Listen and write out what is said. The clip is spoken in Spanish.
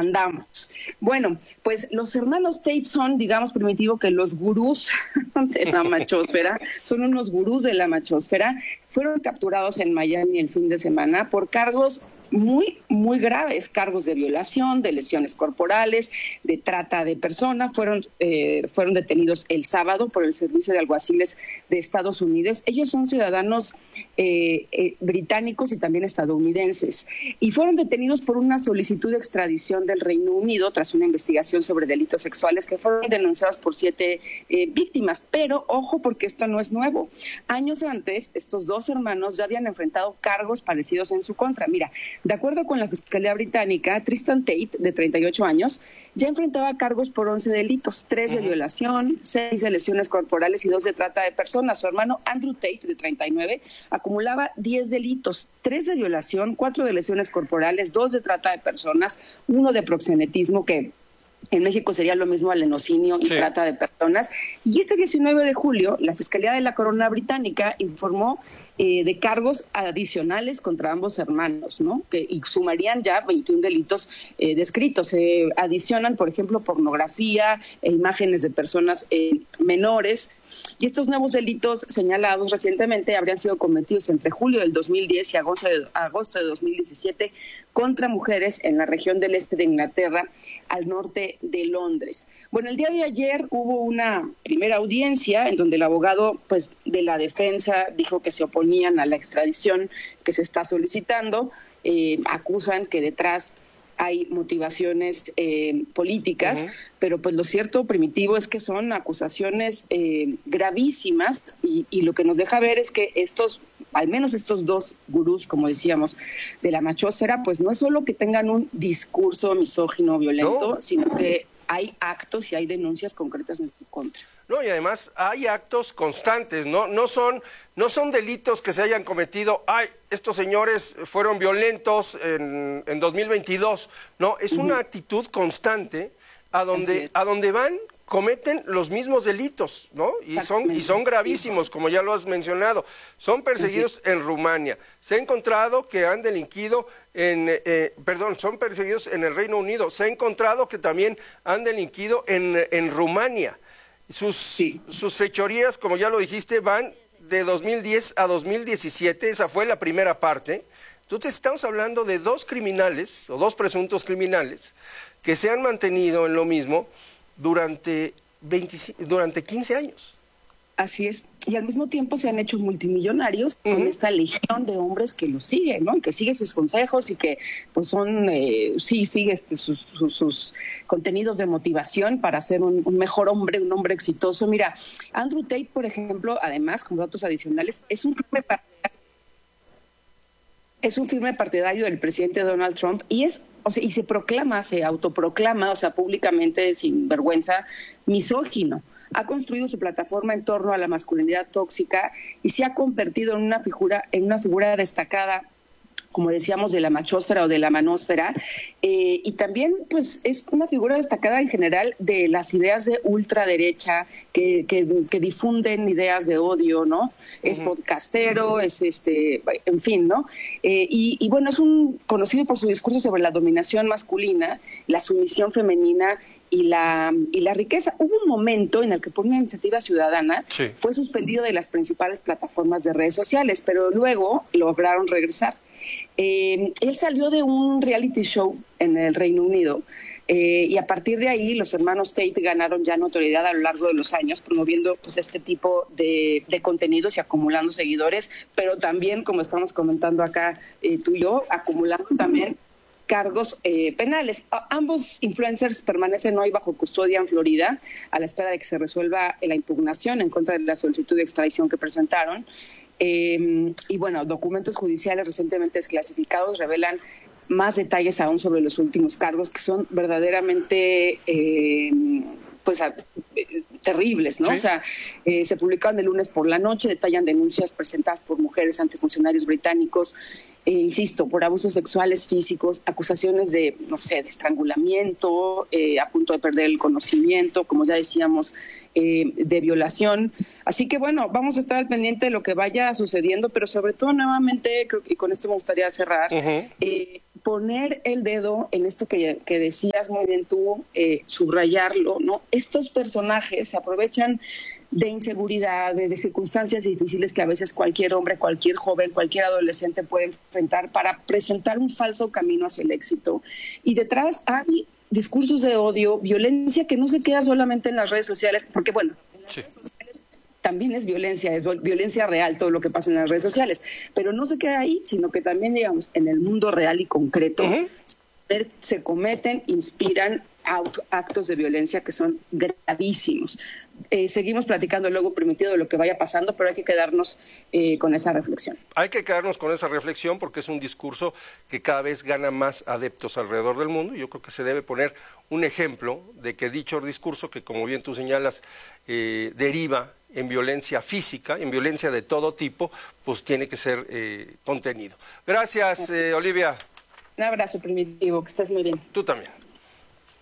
andamos. Bueno, pues los hermanos Tate son, digamos, primitivo que los gurús de la machósfera, son unos gurús de la machósfera, fueron capturados en Miami el fin de semana por cargos muy graves, cargos de violación, de lesiones corporales, de trata de personas. Fueron detenidos el sábado por el Servicio de Alguaciles de Estados Unidos. Ellos son ciudadanos británicos y también estadounidenses, y fueron detenidos por una solicitud de extradición del Reino Unido tras una investigación sobre delitos sexuales que fueron denunciados por 7 víctimas. Pero ojo, porque esto no es nuevo. Años antes, estos dos hermanos ya habían enfrentado cargos parecidos en su contra. Mira, de acuerdo con la Fiscalía Británica, Tristan Tate, de 38 años, ya enfrentaba cargos por 11 delitos, 3 de violación, 6 de lesiones corporales y 2 de trata de personas. Su hermano Andrew Tate, de 39, acumulaba 10 delitos, 3 de violación, 4 de lesiones corporales, 2 de trata de personas, 1 de proxenetismo, que en México sería lo mismo a lenocinio y trata de personas. Y este 19 de julio, la Fiscalía de la Corona Británica informó de cargos adicionales contra ambos hermanos, ¿no? Y sumarían ya 21 delitos descritos. Se adicionan, por ejemplo, pornografía e imágenes de personas menores. Y estos nuevos delitos señalados recientemente habrían sido cometidos entre julio del 2010 y agosto de 2017 contra mujeres en la región del este de Inglaterra, al norte de Londres. Bueno, el día de ayer hubo una primera audiencia en donde el abogado, pues, de la defensa dijo que se oponían a la extradición que se está solicitando. Acusan que detrás hay motivaciones políticas, pero pues lo cierto, Primitivo, es que son acusaciones gravísimas, y lo que nos deja ver es que al menos estos dos gurús, como decíamos, de la machósfera, pues no es solo que tengan un discurso misógino violento, sino que hay actos y hay denuncias concretas en su contra. No, y además hay actos constantes, no son delitos que se hayan cometido, estos señores fueron violentos en 2022, no, es una actitud constante a donde van, cometen los mismos delitos, ¿no? Y son gravísimos, como ya lo has mencionado. Son perseguidos en Rumania. Se ha encontrado que han delinquido son perseguidos en el Reino Unido. Se ha encontrado que también han delinquido en Rumania. Sus fechorías, como ya lo dijiste, van de 2010 a 2017. Esa fue la primera parte. Entonces estamos hablando de 2 criminales, o 2 presuntos criminales, que se han mantenido en lo mismo durante 15 años. Así es. Y al mismo tiempo se han hecho multimillonarios con esta legión de hombres que los siguen, ¿no? Y que sigue sus consejos y que pues sigue sus contenidos de motivación para ser un mejor hombre, un hombre exitoso. Mira, Andrew Tate, por ejemplo, además, como datos adicionales, es un firme partidario del presidente Donald Trump, y se autoproclama, públicamente, sin vergüenza, misógino. Ha construido su plataforma en torno a la masculinidad tóxica y se ha convertido en una figura destacada, como decíamos, de la machósfera o de la manósfera, y también pues es una figura destacada en general de las ideas de ultraderecha que difunden ideas de odio, ¿no? Es podcastero, en fin, ¿no? Y bueno, es conocido por su discurso sobre la dominación masculina, la sumisión femenina y la riqueza. Hubo un momento en el que, por una iniciativa ciudadana, fue suspendido de las principales plataformas de redes sociales, pero luego lograron regresar. Él salió de un reality show en el Reino Unido, y a partir de ahí los hermanos Tate ganaron ya notoriedad a lo largo de los años, promoviendo pues este tipo de contenidos y acumulando seguidores, pero también, como estamos comentando acá tú y yo, acumulando también cargos penales. Ambos influencers permanecen hoy bajo custodia en Florida, a la espera de que se resuelva la impugnación en contra de la solicitud de extradición que presentaron. Y bueno, documentos judiciales recientemente desclasificados revelan más detalles aún sobre los últimos cargos, que son verdaderamente terribles, ¿no? Sí. Se publicaron el lunes por la noche, detallan denuncias presentadas por mujeres ante funcionarios británicos, insisto, por abusos sexuales, físicos, acusaciones de estrangulamiento, a punto de perder el conocimiento, como ya decíamos, de violación. Así que bueno, vamos a estar al pendiente de lo que vaya sucediendo, pero sobre todo, nuevamente, creo que con esto me gustaría cerrar, poner el dedo en esto que decías muy bien tú, subrayarlo, ¿no? Estos personajes se aprovechan de inseguridades, de circunstancias difíciles que a veces cualquier hombre, cualquier joven, cualquier adolescente puede enfrentar para presentar un falso camino hacia el éxito. Y detrás hay discursos de odio, violencia que no se queda solamente en las redes sociales, porque bueno, en las redes sociales también es violencia real todo lo que pasa en las redes sociales, pero no se queda ahí, sino que también, digamos, en el mundo real y concreto se cometen, inspiran actos de violencia que son gravísimos. Seguimos platicando luego, Primitivo, de lo que vaya pasando, pero hay que quedarnos con esa reflexión. Hay que quedarnos con esa reflexión porque es un discurso que cada vez gana más adeptos alrededor del mundo. Yo creo que se debe poner un ejemplo de que dicho discurso, que como bien tú señalas, deriva en violencia física, en violencia de todo tipo, pues tiene que ser contenido. Gracias, Olivia. Un abrazo, Primitivo, que estés muy bien. Tú también.